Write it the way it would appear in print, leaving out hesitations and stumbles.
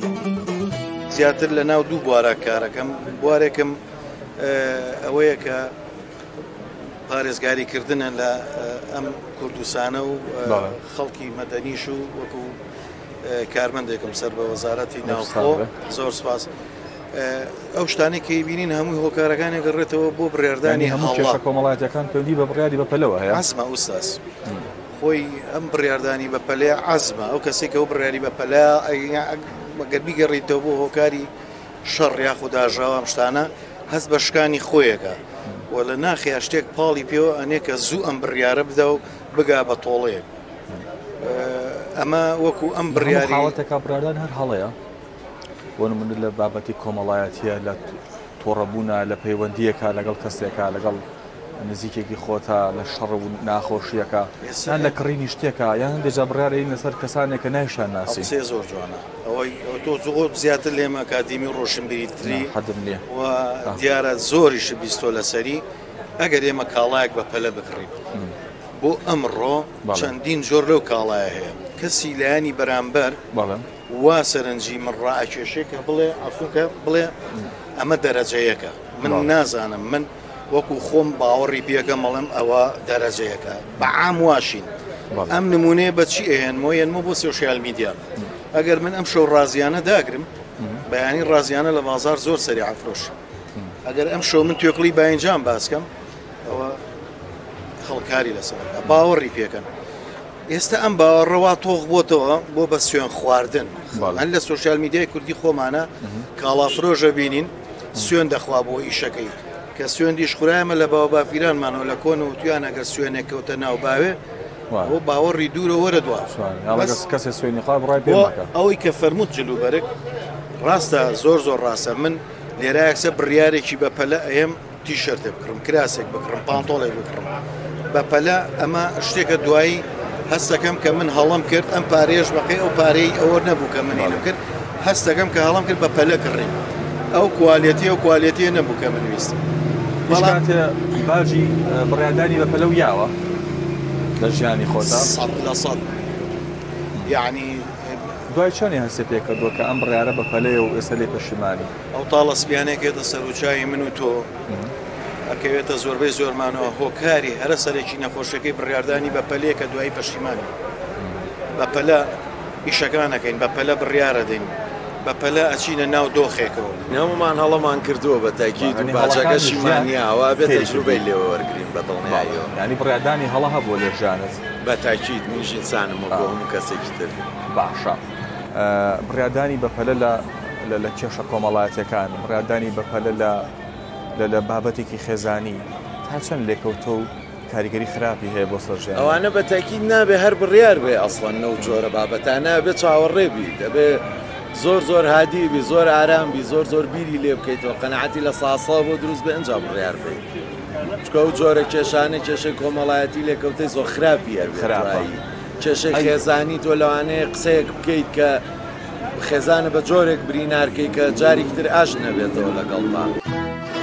زیاتر لە ناو دوو بوارە کارەکەم. بوارێکم ئەوەیە کە پارێزگاریکردنە لە ئەم کوردستانە و خەڵکی مەدەنیش و وەکو کارمەندێکم سەر بە وەزارەتی ناوخۆ. زۆر سپاس. ئەو شتانی کە بینین هەمووی هۆکارەکانی گەڕێتەوە بۆ بڕێردانی هەموو کێشە کۆمەڵایەتەکان پەیوەندی بە بڕیاری بەپەلەوە هەیە. عەزمە ئوستاز، خۆی ئەم بڕیاردانی بەپەلەیە عەزمە. ئەو کەسێک کە ئەو بڕیاری بەپەلە گەر بیگەڕیتەوە بۆ هۆکاری شەڕ یاخود ئاژاوە ئەم شتانە هەست بە شکانی خۆیەکە و لە ناخیا شتێک پاڵی پێوە ئەنێ کە زوو ئەم بڕیارە بدە و بگا بە تۆڵەیە. ئەمە وەکو ئەم بڕیاری حاڵەتێکا بڕاردان هەر هەڵەیە بۆ نمونە لە بابەتی کۆمەڵایەتیە، لە تۆڕەبوونە، لە پەیوەندیەکە لەگەڵ کەسێکە، لەگەڵ نزیکێکی خۆتە، لە شەڕ و ناخۆشیەکە یان لە کڕینی شتێکە یان هەندێجا بڕیارەی لەسەر کەسانێکە نایشان ناسی. زۆر جوانە ئەوەی تۆ زۆر زیاتر لێمە ئەکادیمی ڕۆشنبیریتری و دیارە زۆریش بیستۆ لەسەری. ئەگەر ئێمە کاڵایەک بە پەلە بکڕین بۆ ئەمڕۆ چەندین جۆر لەو کاڵایە هەیە، کەسی لایانی بەرامبەر وا سەرنجی من ڕائکێشێکە بڵێ ئەفوکە بڵێ ئەمە دەرەجەیەکە. من نازانم، من وەکو خۆم باوەڕی پێەکەم مەڵم ئەوە دەرەجەیەکە بە عام واشین. ئەم نمونەیە بەچی ئێنمەوە ێنمە بۆ سۆشیال میدیا. ئەگەر من ئەم شەو ڕازیانە داگرم، بەیانی ڕازیانە لە بازار زۆر سەری ئافرۆش. ئەگەر ئەم شەو من توێکڵی باینجام باسکەم ئەوە خەڵکاری لەسەرەکە باوەڕی پێکەن. ئێستا ئەم باوەڕەوە تۆغ بۆتەوە بۆ بە سوێن خواردن. هەن لە سۆشیال میدیای کوردی خۆمانە کاڵافرۆژە بینین سوێن دەخوا بۆ ئیشەکەی کە سوێن دیشخورایمە لە باوە باپیرانمانەوە لە کۆن و تویان ئەگەر سوێنێک کەوتە ناو باوێ بۆ باوەڕی دوورە وەرە دووە کەسێ سوێنی خوا بڕای پێ ئەوەی کە فەرمووت جلوبەرگ ڕاستە، زۆر زۆر ڕاستە. من لێرایەکسە بڕیارێکی بەپەلە ئەم تیشەرتێ بکڕم، کراسێک بکڕم، پانتۆڵێک بکڕم بەپەلە. ئەمە شتێکە دوایی هەستەکەم کە من هەڵم کرد ئەم پارێژ بەقی ئەو پارەی ئەوە نەبوو کە منێنم کرد، هەستەکەم کە هەڵم کرد بەپەلە کڕیم. ئەو کوالیەتی ئەو کوالیەتیە نەبوو کە من ویستم. باجی بڕیاردانی بەپەلە و یاوە لە ژیانی خۆتا 100%. یعنی دوای چۆنی هەسێ پێکردووە کە ئەم بڕیارە بەپەلەیە و ئێستا لێ پەشیمانی؟ ئەو تاڵەسپیانێکێتە سەرچاوی من و تۆ ئەکەوێتە زۆربەی زۆرمانەوە هۆکاری هەرە سەرێکی نەخۆشەکەی بڕیاردانی بەپەلەیە کە دوایی پەشیمانی. بەپەلە ئیشەکانەکەین، بەپەلە بڕیارە دەین، بەپەلە ئەچینە ناو دۆخێکەوە. نەمەمان هەڵەمان کردووە بە تاکید و باجەکەشیمانیاوە بێت تەجروبەی لێوە وەرگرین بە دڵنیاییەوە. ینی بڕیاردانی هەڵە هەبووە لێ ژیانت؟ بە تاکید منیش ئینسانم وەکو هەموو کەسێکی تر. باشە. بڕیاردانی بەپەلە لە کێشە کۆمەڵایەتەکان، بڕیاردانی بەپەلە لە بابەتێکی خێزانی تا چەند لێکەوتە و کاریگەری خراپی هەیە بۆ سەرژیان؟ ئەوانە بە تاکید نابێ هەر بڕیار بێ ئەسڵەن نەو جۆرە بابەتانە بێ چاوەڕێبی، دەبێ زۆر زۆر هادیبی، زۆر ئارامبی، زۆر زۆر بیری لێ بکەیتەوە، قەنەعەتی لە ساسا بۆ دروست بێ ئەنجا بڕیار بێ. چکە ئەو جۆرە کێشانە کێشەی کۆمەڵایەتی لێکەوتەی زۆر خراپی هەرخراپایی. کێشەی خێزانی تۆ لەوانەیە قسەیەک بکەیت کە خێزانە بە جۆرێک برینارکەی کە جارێکی تر ئاژ نەبێتەوە لەگەڵ تا.